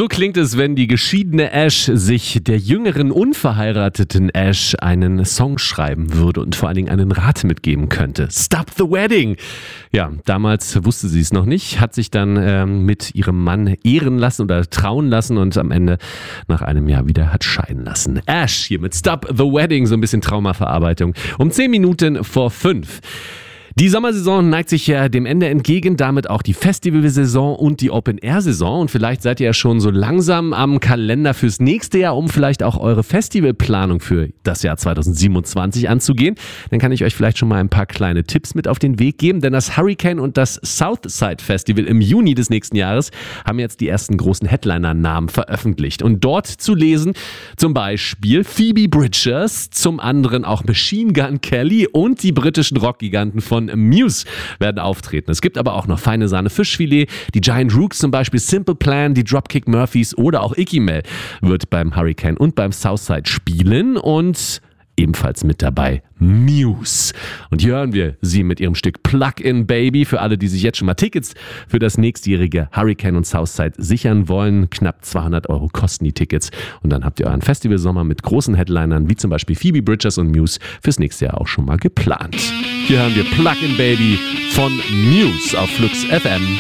So klingt es, wenn die geschiedene Ash sich der jüngeren, unverheirateten Ash einen Song schreiben würde und vor allen Dingen einen Rat mitgeben könnte. Stop the wedding! Ja, damals wusste sie es noch nicht, hat sich dann mit ihrem Mann ehren lassen oder trauen lassen und am Ende nach einem Jahr wieder hat scheiden lassen. Ash hier mit Stop the Wedding, so ein bisschen Traumaverarbeitung. Um 10 Minuten vor 5. Die Sommersaison neigt sich ja dem Ende entgegen, damit auch die Festivalsaison und die Open-Air-Saison. Und vielleicht seid ihr ja schon so langsam am Kalender fürs nächste Jahr, um vielleicht auch eure Festivalplanung für das Jahr 2027 anzugehen. Dann kann ich euch vielleicht schon mal ein paar kleine Tipps mit auf den Weg geben, denn das Hurricane und das Southside Festival im Juni des nächsten Jahres haben jetzt die ersten großen Headliner-Namen veröffentlicht. Und dort zu lesen zum Beispiel Phoebe Bridgers, zum anderen auch Machine Gun Kelly und die britischen Rockgiganten von Muse werden auftreten. Es gibt aber auch noch feine Sahne Fischfilet, die Giant Rooks zum Beispiel, Simple Plan, die Dropkick Murphys oder auch Icky Mel wird beim Hurricane und beim Southside spielen und ebenfalls mit dabei Muse. Und hier hören wir sie mit ihrem Stück Plug-in Baby. Für alle, die sich jetzt schon mal Tickets für das nächstjährige Hurricane und Southside sichern wollen. Knapp 200 € kosten die Tickets. Und dann habt ihr euren Festivalsommer mit großen Headlinern wie zum Beispiel Phoebe Bridgers und Muse fürs nächste Jahr auch schon mal geplant. Hier hören wir Plug-in Baby von Muse auf Flux FM.